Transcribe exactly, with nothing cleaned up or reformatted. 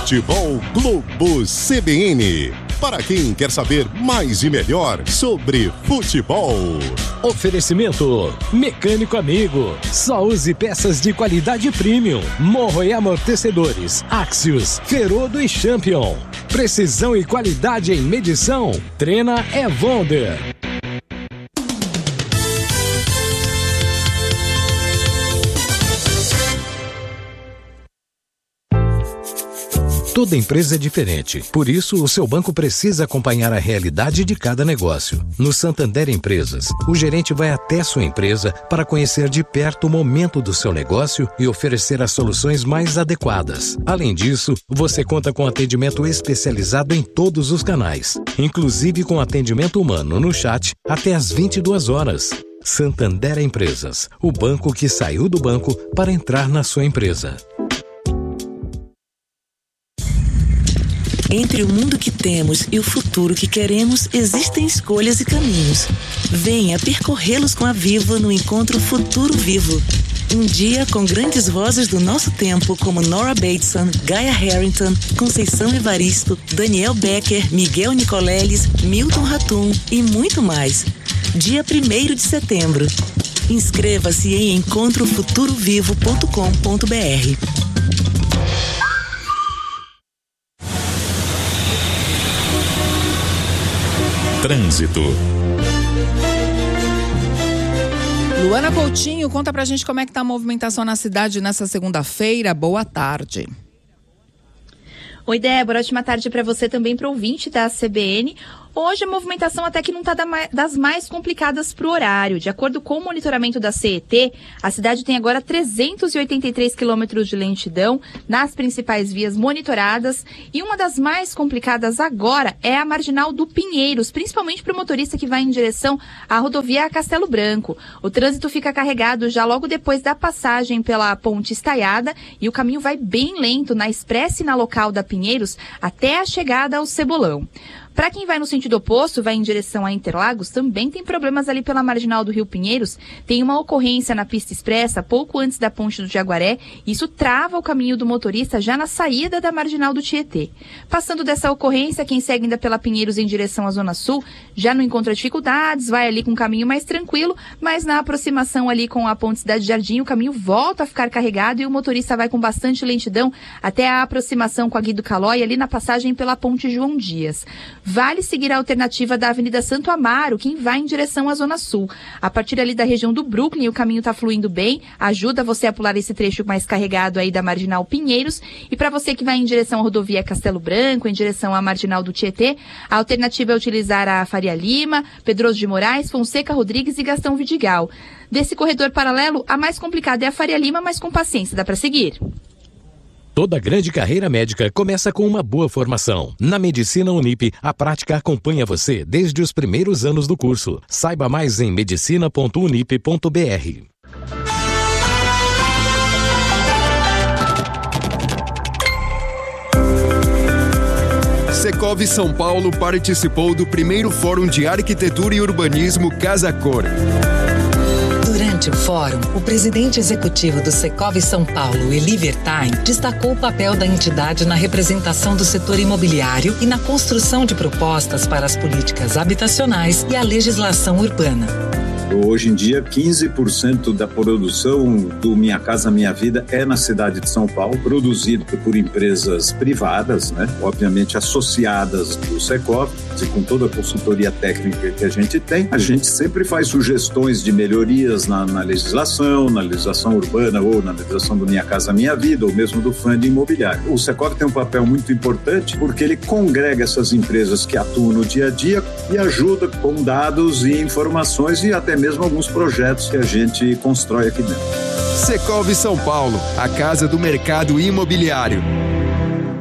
Futebol Globo C B N. Para quem quer saber mais e melhor sobre futebol. Oferecimento Mecânico Amigo. Só use peças de qualidade premium. Morro e amortecedores Axios, Ferodo e Champion. Precisão e qualidade em medição. Trena é Wonder. Toda empresa é diferente, por isso o seu banco precisa acompanhar a realidade de cada negócio. No Santander Empresas, o gerente vai até sua empresa para conhecer de perto o momento do seu negócio e oferecer as soluções mais adequadas. Além disso, você conta com atendimento especializado em todos os canais, inclusive com atendimento humano no chat até às vinte e duas horas. Santander Empresas, o banco que saiu do banco para entrar na sua empresa. Entre o mundo que temos e o futuro que queremos, existem escolhas e caminhos. Venha percorrê-los com a Vivo no Encontro Futuro Vivo. Um dia com grandes vozes do nosso tempo, como Nora Bateson, Gaia Harrington, Conceição Evaristo, Daniel Becker, Miguel Nicoleles, Milton Ratum e muito mais. Dia primeiro de setembro. Inscreva-se em encontro futuro vivo ponto com ponto b r. Trânsito. Luana Coutinho, conta pra gente como é que tá a movimentação na cidade nessa segunda-feira. Boa tarde. Oi, Débora, ótima tarde para você também, para o ouvinte da C B N. Hoje a movimentação até que não está das mais complicadas para o horário. De acordo com o monitoramento da C E T, a cidade tem agora trezentos e oitenta e três quilômetros de lentidão nas principais vias monitoradas. E uma das mais complicadas agora é a Marginal do Pinheiros, principalmente para o motorista que vai em direção à rodovia Castelo Branco. O trânsito fica carregado já logo depois da passagem pela Ponte Estaiada e o caminho vai bem lento na expressa e na local da Pinheiros até a chegada ao Cebolão. Para quem vai no sentido oposto, vai em direção a Interlagos, também tem problemas ali pela Marginal do Rio Pinheiros. Tem uma ocorrência na pista expressa, pouco antes da Ponte do Jaguaré. Isso trava o caminho do motorista já na saída da Marginal do Tietê. Passando dessa ocorrência, quem segue ainda pela Pinheiros em direção à Zona Sul, já não encontra dificuldades, vai ali com um caminho mais tranquilo, mas na aproximação ali com a Ponte Cidade Jardim, o caminho volta a ficar carregado e o motorista vai com bastante lentidão até a aproximação com a Guido Calói, ali na passagem pela Ponte João Dias. Vale seguir a alternativa da Avenida Santo Amaro, quem vai em direção à Zona Sul. A partir ali da região do Brooklyn, o caminho está fluindo bem, ajuda você a pular esse trecho mais carregado aí da Marginal Pinheiros. E para você que vai em direção à rodovia Castelo Branco, em direção à Marginal do Tietê, a alternativa é utilizar a Faria Lima, Pedroso de Moraes, Fonseca Rodrigues e Gastão Vidigal. Desse corredor paralelo, a mais complicada é a Faria Lima, mas com paciência, dá para seguir. Toda grande carreira médica começa com uma boa formação. Na Medicina Unip, a prática acompanha você desde os primeiros anos do curso. Saiba mais em medicina ponto unip ponto b r. Secovi São Paulo participou do primeiro Fórum de Arquitetura e Urbanismo Casa Cor. Durante o fórum, o presidente executivo do Secovi São Paulo, Eli Vertain, destacou o papel da entidade na representação do setor imobiliário e na construção de propostas para as políticas habitacionais e a legislação urbana. Hoje em dia, quinze por cento da produção do Minha Casa Minha Vida é na cidade de São Paulo, produzido por empresas privadas, né? Obviamente associadas do Secovi, e com toda a consultoria técnica que a gente tem, a gente sempre faz sugestões de melhorias na, na legislação, na legislação urbana ou na legislação do Minha Casa Minha Vida, ou mesmo do fundo imobiliário. O Secovi tem um papel muito importante porque ele congrega essas empresas que atuam no dia a dia e ajuda com dados e informações e até mesmo alguns projetos que a gente constrói aqui dentro. Secovi São Paulo, a casa do mercado imobiliário.